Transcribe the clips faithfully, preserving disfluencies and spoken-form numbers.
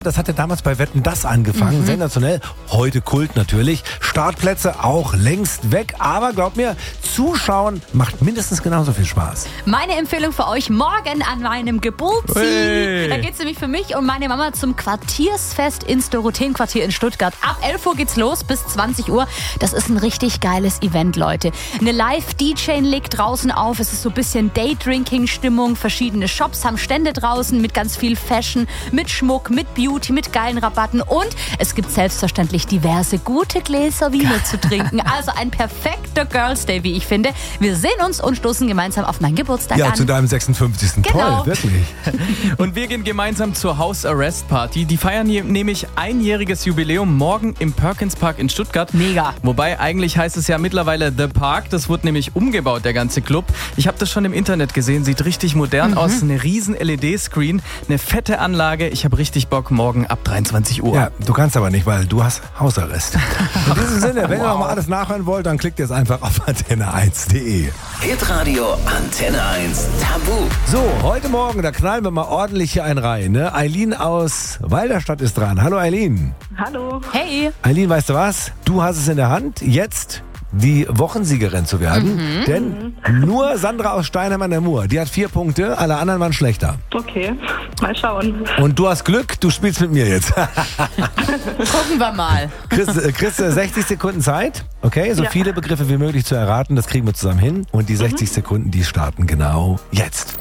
Das hatte damals bei Wetten, das angefangen, mhm. sensationell, heute Kult natürlich, Startplätze auch längst weg, aber glaubt mir, Zuschauen macht mindestens genauso viel Spaß. Meine Empfehlung für euch morgen an meinem Geburtstag, hey. Da geht's nämlich für mich und meine Mama zum Quartiersfest ins Dorotheenquartier in Stuttgart. Ab elf Uhr geht's los bis zwanzig Uhr, das ist ein richtig geiles Event, Leute. Eine Live-D J legt draußen auf, es ist so ein bisschen Daydrinking-Stimmung, verschiedene Shops haben Stände draußen mit ganz viel Fashion, mit Schmuck, mit Beauty, mit geilen Rabatten und es gibt selbstverständlich diverse gute Gläser Wiener zu trinken. Also ein perfekter Girls Day, wie ich finde. Wir sehen uns und stoßen gemeinsam auf meinen Geburtstag ja, an. Ja, zu deinem sechsundfünfzigsten Genau. Toll, wirklich. Und wir gehen gemeinsam zur House Arrest Party. Die feiern hier nämlich einjähriges Jubiläum morgen im Perkins Park in Stuttgart. Mega. Wobei eigentlich heißt es ja mittlerweile The Park. Das wurde nämlich umgebaut, der ganze Club. Ich habe das schon im Internet gesehen. Sieht richtig modern mhm. aus. Eine riesen L E D-Screen, eine fette Anlage. Ich habe richtig Bock. Morgen ab dreiundzwanzig Uhr. Ja, du kannst aber nicht, weil du hast Hausarrest. In diesem Sinne, wenn wow. ihr noch mal alles nachhören wollt, dann klickt jetzt einfach auf antenne eins punkt de. Hitradio Antenne eins Tabu. So, heute Morgen, da knallen wir mal ordentlich hier einen rein. Ne? Eileen aus Walderstadt ist dran. Hallo Eileen. Hallo. Hey. Eileen, weißt du was? Du hast es in der Hand, jetzt die Wochensiegerin zu werden. Mhm. Denn nur Sandra aus Steinheim an der Mur, die hat vier Punkte, alle anderen waren schlechter. Okay, mal schauen. Und du hast Glück, du spielst mit mir jetzt. Gucken wir mal. Kriegst, kriegst du sechzig Sekunden Zeit, okay? So ja. viele Begriffe wie möglich zu erraten, das kriegen wir zusammen hin. Und die sechzig mhm. Sekunden, die starten genau jetzt.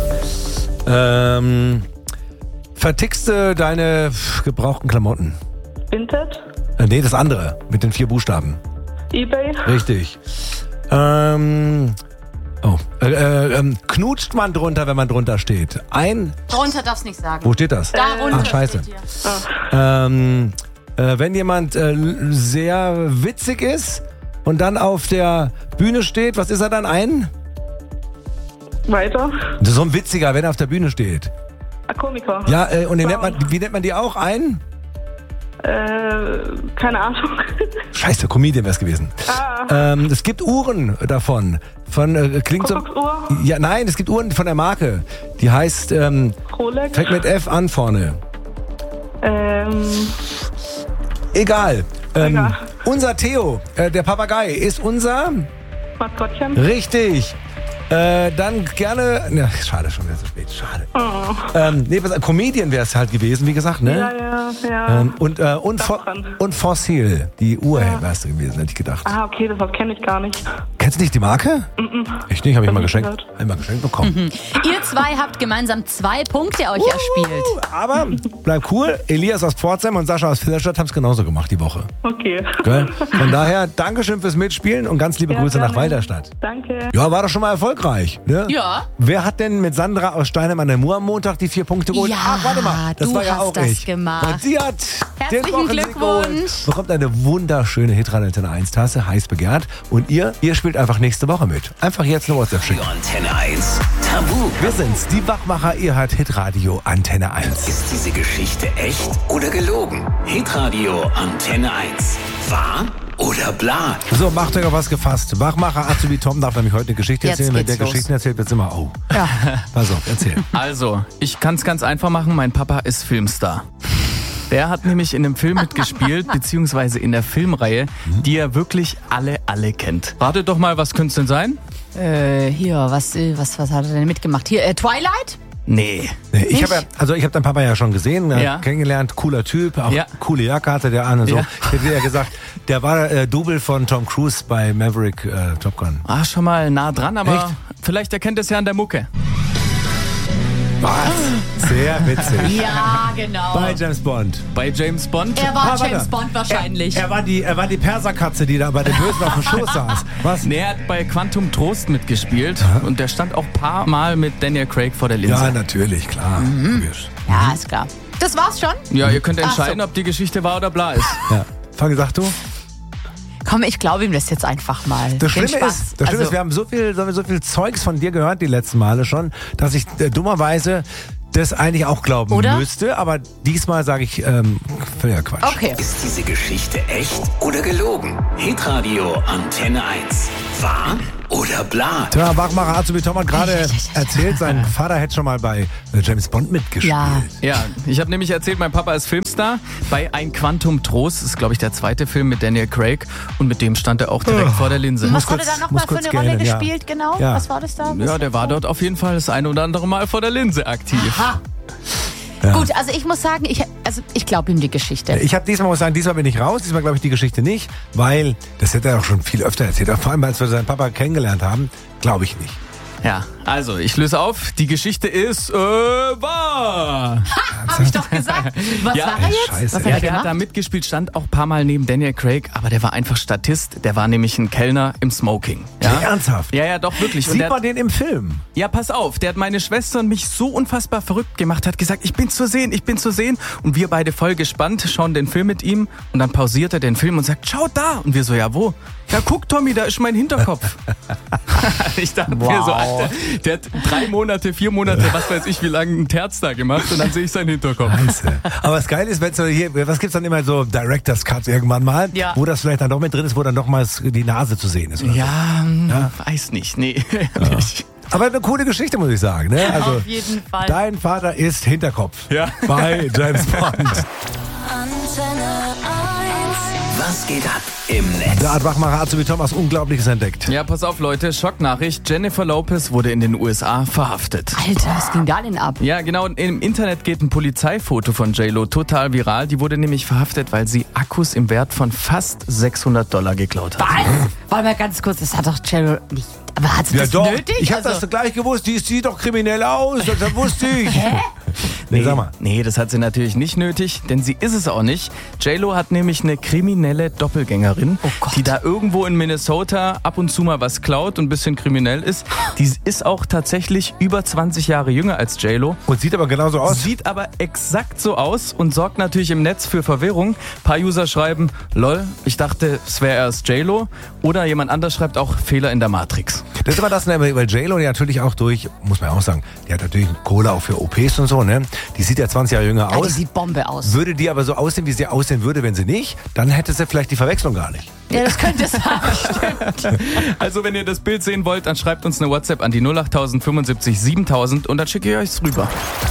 Ähm, vertickst du deine gebrauchten Klamotten? Vinted? Äh, nee, das andere, mit den vier Buchstaben. eBay? Richtig. Ähm, oh, äh, äh, knutscht man drunter, wenn man drunter steht? Ein... Drunter darfst du nicht sagen. Wo steht das? Darunter. Ach, scheiße. Steht hier. Ähm, äh, wenn jemand äh, sehr witzig ist und dann auf der Bühne steht, was ist er dann? Ein? Weiter. Das ist so ein Witziger, wenn er auf der Bühne steht. Ein Komiker. Ja, äh, und den nennt man, wie nennt man die auch? Ein? Äh, keine Ahnung. Scheiße, Comedian wär's gewesen. Ah. Ähm, es gibt Uhren davon. Von, äh, klingt so. Ja, nein, es gibt Uhren von der Marke. Die heißt, ähm, Rolex. fängt mit F an vorne. Ähm. Egal. Ähm, Egal. Unser Theo, äh, der Papagei, ist unser... Maskottchen. Richtig. Äh, dann gerne... Ne, schade, schon wieder so spät. Schade. Oh. Ähm, nee, was, Comedian wäre es halt gewesen, wie gesagt, ne? Ja, ja, ja. Ähm, und, äh, und, Fo- und Fossil, die Uhr ja. wärst du gewesen, hätte ich gedacht. Ah, okay, das kenne ich gar nicht. Kennst du nicht die Marke? Mm-mm. Ich nicht, habe ich mal geschenkt. Gehört. Hab ich mal geschenkt bekommen. Mhm. Ihr zwei habt gemeinsam zwei Punkte euch uh, erspielt. Aber bleib cool. Elias aus Pforzheim und Sascha aus Filderstadt haben es genauso gemacht die Woche. Okay. Okay? Von daher, Dankeschön fürs Mitspielen und ganz liebe ja, Grüße gerne. nach Walderstadt. Danke. Ja, war doch schon mal erfolgreich. Ne? Ja. Wer hat denn mit Sandra aus Steinheim an der Mur am Montag die vier Punkte geholt? Ja, Ach, warte mal, das du war ja hast auch das ich. gemacht. Und sie hat Herzlichen den Wochensieg Glückwunsch. geholt. Bekommt eine wunderschöne Hitradio Antenne eins Tasse, heiß begehrt. Und ihr, ihr spielt einfach nächste Woche mit. Einfach jetzt eine WhatsApp schicken. Antenne eins Tabu. Wir sind's, die Wachmacher, ihr hört Hitradio Antenne eins. Ist diese Geschichte echt oder gelogen? Hitradio Antenne eins. Wahr oder bla? So, macht euch auf was gefasst. Wachmacher Azubi Tom darf nämlich heute eine Geschichte Jetzt erzählen. Wenn der geht's los. Geschichten erzählt, wird's immer, oh. Ja. Pass auf, erzähl. Also, ich kann es ganz einfach machen. Mein Papa ist Filmstar. Der hat nämlich in einem Film mitgespielt, beziehungsweise in der Filmreihe, die er wirklich alle, alle kennt. Ratet doch mal, was könnte es denn sein? Äh, hier, was, äh, was, was hat er denn mitgemacht? Hier, äh, Twilight? Nee. Nee, ich habe ja, also ich habe deinen Papa ja schon gesehen, äh, Ja. kennengelernt, cooler Typ, auch Ja. coole Jacke hatte der an und so. Ja. Ich hätte ja gesagt, der war äh, Double von Tom Cruise bei Maverick äh, Top Gun. Ah, schon mal nah dran, aber Echt? vielleicht erkennt es ja an der Mucke. Was? Sehr witzig. Ja, genau. Bei James Bond. Bei James Bond? Er war Ah, warte. James Bond wahrscheinlich. Er, er, war die, er war die Perserkatze, die da bei den Bösen auf dem Schoß saß. Was? Nee, er hat bei Quantum Trost mitgespielt und der stand auch ein paar Mal mit Daniel Craig vor der Linse. Ja, natürlich, klar. Logisch. Ja, ist klar. Das war's schon? Ja, ihr könnt Ach entscheiden, so. ob die Geschichte wahr oder bla ist. Ja. Fang, sag du? Komm, ich glaube ihm das jetzt einfach mal. Das Den Schlimme, Spaß. ist, das Schlimme Also, ist, wir haben so viel, so viel- so viel Zeugs von dir gehört die letzten Male schon, dass ich äh, dummerweise das eigentlich auch glauben Oder? müsste. Aber diesmal sage ich, ähm, völliger Quatsch. Okay. Ist diese Geschichte echt oder gelogen? Hitradio Antenne eins. Wahr oder bla? Tja, Wachmacher Azubi Tom hat gerade erzählt, sein Vater hätte schon mal bei James Bond mitgespielt. Ja. Ja, ich habe nämlich erzählt, mein Papa ist Filmstar bei Ein Quantum Trost. Das ist, glaube ich, der zweite Film mit Daniel Craig. Und mit dem stand er auch direkt vor der Linse. Was hat kurz- er da nochmal muss für kurz eine Rolle gähnen, ja. gespielt, genau? Ja. Was war das da? Ja, der war dort auf jeden Fall das eine oder andere Mal vor der Linse aktiv. Ha. Ja. Gut, also ich muss sagen, ich, also ich glaube ihm die Geschichte. Ich habe diesmal, muss ich sagen, diesmal bin ich raus. Diesmal glaube ich die Geschichte nicht, weil, das hätte er auch schon viel öfter erzählt, vor allem als wir seinen Papa kennengelernt haben, glaube ich nicht. Ja, also ich löse auf. Die Geschichte ist äh, wahr. Habe ich doch gesagt. Was Ja, war er jetzt? Scheiße. Was Ja, hat er der hat gemacht? da mitgespielt, stand auch ein paar Mal neben Daniel Craig, aber der war einfach Statist. Der war nämlich ein Kellner im Smoking. Ja, Ernsthaft? Ja, ja, doch, wirklich. Und Sieht der, man den im Film? ja, pass auf, der hat meine Schwester und mich so unfassbar verrückt gemacht, hat gesagt, ich bin zu sehen, ich bin zu sehen. Und wir beide voll gespannt, schauen den Film mit ihm und dann pausiert er den Film und sagt, schau da. Und wir so, ja, wo? Ja, guck, Tommy, da ist mein Hinterkopf. Ich dachte mir so, Alter, der hat drei Monate, vier Monate, was weiß ich, wie lange ein Terz da gemacht und dann sehe ich seinen Hinterkopf. Scheiße. Aber das Geile ist, wenn so hier, was gibt's dann immer so Director's Cuts irgendwann mal, Ja. wo das vielleicht dann doch mit drin ist, wo dann noch mal die Nase zu sehen ist. Oder? Ja, Ja. weiß nicht, nee. nicht. Aber eine coole Geschichte, muss ich sagen. Ne? Also, Auf jeden Fall. dein Vater ist Hinterkopf. Ja. Bei James Bond. Was geht ab im Netz? Da hat Wachmacher Azubi Thomas Unglaubliches entdeckt. Ja, pass auf, Leute, Schocknachricht. Jennifer Lopez wurde in den U S A verhaftet. Alter, was ging da denn ab? Ja, genau. Im Internet geht ein Polizeifoto von J-Lo total viral. Die wurde nämlich verhaftet, weil sie Akkus im Wert von fast sechshundert Dollar geklaut hat. Was? Warte mal ganz kurz, das hat doch Cheryl nicht. Aber hat sie Ja das doch, nötig? ich habe Also- das gleich gewusst, die sieht doch kriminell aus, das wusste ich. Hä? Nee, sag mal. Nee, das hat sie natürlich nicht nötig, denn sie ist es auch nicht. J-Lo hat nämlich eine kriminelle Doppelgängerin, Oh Gott. die da irgendwo in Minnesota ab und zu mal was klaut und ein bisschen kriminell ist. Die ist auch tatsächlich über zwanzig Jahre jünger als J-Lo. Und sieht aber genauso aus. Sieht aber exakt so aus und sorgt natürlich im Netz für Verwirrung. Ein paar User schreiben, lol, ich dachte, es wäre erst J-Lo. Oder jemand anders schreibt auch, Fehler in der Matrix. Das ist aber das, ne, weil J-Lo die natürlich auch durch, muss man ja auch sagen, die hat natürlich Kohle auch für O Ps und so, ne? Die sieht ja zwanzig Jahre jünger Ja, die aus. sieht Bombe aus. Würde die aber so aussehen, wie sie aussehen würde, wenn sie nicht, dann hätte sie vielleicht die Verwechslung gar nicht. Ja, das könnte sein. Stimmt. Also wenn ihr das Bild sehen wollt, dann schreibt uns eine WhatsApp an die null acht null null fünfundsiebzig siebentausend und dann schicke ich euch's rüber.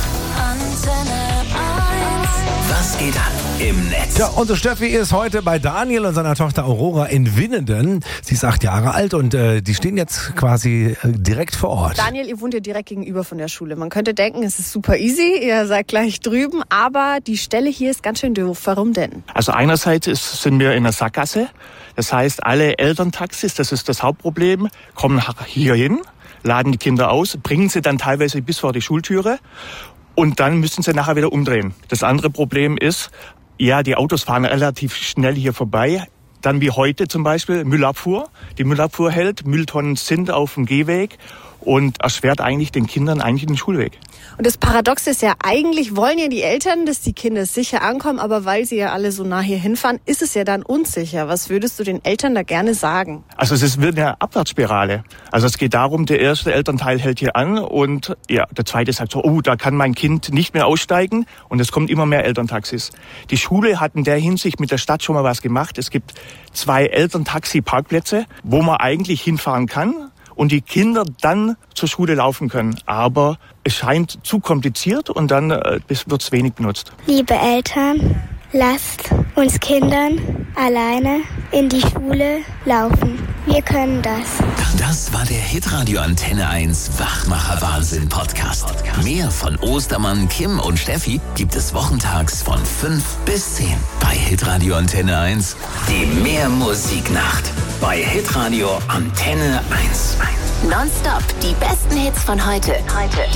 Was geht ab im Netz? Ja, unsere Steffi ist heute bei Daniel und seiner Tochter Aurora in Winnenden. Sie ist acht Jahre alt und äh, die stehen jetzt quasi äh, direkt vor Ort. Daniel, ihr wohnt ja direkt gegenüber von der Schule. Man könnte denken, es ist super easy, ihr seid gleich drüben, aber die Stelle hier ist ganz schön doof. Warum denn? Also einerseits ist, sind wir in der Sackgasse. Das heißt, alle Elterntaxis, das ist das Hauptproblem, kommen hier hin, laden die Kinder aus, bringen sie dann teilweise bis vor die Schultüre und dann müssen sie nachher wieder umdrehen. Das andere Problem ist, ja, die Autos fahren relativ schnell hier vorbei. Dann wie heute zum Beispiel Müllabfuhr. Die Müllabfuhr hält, Mülltonnen sind auf dem Gehweg und erschwert eigentlich den Kindern eigentlich den Schulweg. Und das Paradoxe ist ja, eigentlich wollen ja die Eltern, dass die Kinder sicher ankommen, aber weil sie ja alle so nah hier hinfahren, ist es ja dann unsicher. Was würdest du den Eltern da gerne sagen? Also es wird eine Abwärtsspirale. Also es geht darum, der erste Elternteil hält hier an und ja, der zweite sagt so, oh, da kann mein Kind nicht mehr aussteigen und es kommt immer mehr Elterntaxis. Die Schule hat in der Hinsicht mit der Stadt schon mal was gemacht. Es gibt zwei Elterntaxi-Parkplätze, wo man eigentlich hinfahren kann und die Kinder dann zur Schule laufen können. Aber es scheint zu kompliziert und dann äh, wird es wenig benutzt. Liebe Eltern, lasst uns Kindern alleine in die Schule laufen. Wir können das. Das war der Hitradio Antenne eins Wachmacher Wahnsinn Podcast. Mehr von Ostermann, Kim und Steffi gibt es wochentags von fünf bis zehn bei Hitradio Antenne eins. Die Mehrmusiknacht bei Hitradio Antenne eins. Nonstop die besten Hits von heute. Heute.